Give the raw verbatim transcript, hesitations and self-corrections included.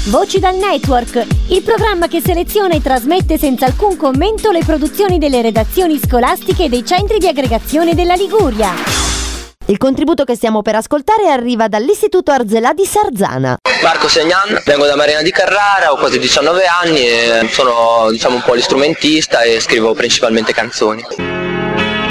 Voci dal Network, il programma che seleziona e trasmette senza alcun commento le produzioni delle redazioni scolastiche e dei centri di aggregazione della Liguria. Il contributo che stiamo per ascoltare arriva dall'Istituto Arzelà di Sarzana. Marco Segnan, vengo da Marina di Carrara, ho quasi diciannove anni e sono, diciamo, un po' l'istrumentista e scrivo principalmente canzoni.